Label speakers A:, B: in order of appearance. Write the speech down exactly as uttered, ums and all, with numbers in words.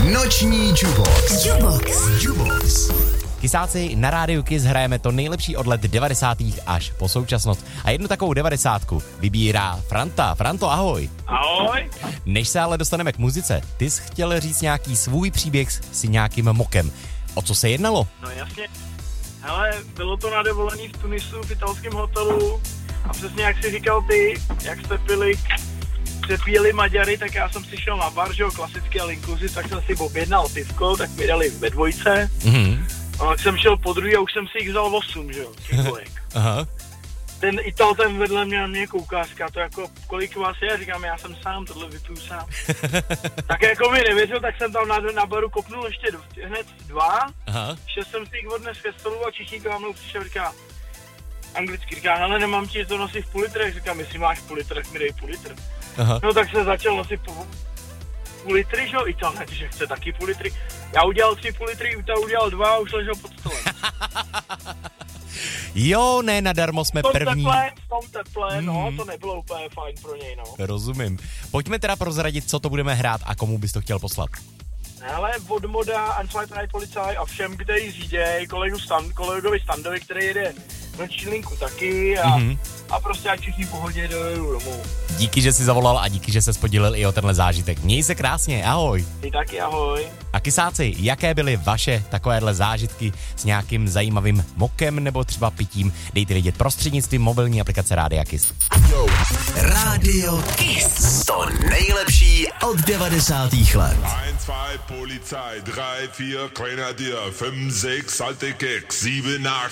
A: Noční Jubox. Jubox. Jubox.
B: Kysáci, na rádiu Kiss hrajeme to nejlepší od let devadesátých až po současnost. A jednu takovou devadesátku vybírá Franta. Franto, ahoj.
C: Ahoj.
B: Než se ale dostaneme k muzice, ty jsi chtěl říct nějaký svůj příběh s nějakým mokem. O co se jednalo?
C: No jasně. Hele, bylo to na dovolený v Tunisu v italském hotelu a přesně jak jsi říkal ty, jak jste pili, přepíjeli Maďary, tak já jsem si šel na bar, že jo, klasicky all inclusive, tak jsem si objednal pivko, tak mi dali ve dvojce.
B: Mhm.
C: A tak jsem šel po druhý a už jsem si jich vzal osm, že jo,
B: Aha.
C: Ten Ital ten vedle mě na mě kouká, říká to jako, kolik vás je, říkám, já jsem sám, tohle vypiju sám. Tak jako mi nevěřil, tak jsem tam na, na baru kopnul ještě do, hned dva,
B: Aha.
C: šel jsem si jich odnes ke stolu a čišník vám mnou přišel, říká, anglicky, říká, hele, nemám ti to nosit v půl litrech, říkám, jestli máš půl litr, tak mi dej půl litr.
B: Aha.
C: No tak se začal nosit půl, půl litry, že jo, Ital, že chce taky půl litry. Já udělal tři půl litry, Ital udělal dva a už ležel pod stolem.
B: Jo, ne, nadarmo jsme
C: V tom
B: první.
C: teple, v tom teple, no,
B: Mm.
C: to nebylo úplně fajn pro něj, no.
B: Rozumím. Pojďme teda prozradit, co to budeme hrát a komu bys to chtěl poslat.
C: Hele, od Moda, Anflight Night Policaj a všem, kteří řídějí, kolegu Stan, kolegovi Standovi, který jede noční linku taky a,
B: Mhm.
C: a prostě ať všichni pohodě dojedu domů.
B: Díky, že jsi zavolal a díky, že se podělil i o tenhle zážitek. Měj se krásně, ahoj.
C: Ty taky, ahoj.
B: A kysáci, jaké byly vaše takovéhle zážitky s nějakým zajímavým mokem nebo třeba pitím? Dejte vědět prostřednictvím mobilní aplikace Rádia Kiss.
A: Yo. Rádio Kiss. To nejlepší od devadesátých let.
D: eins, zwei, Polizei, drei, vier, Grenadier, fünf, sechs, alte Keks, sieben, acht.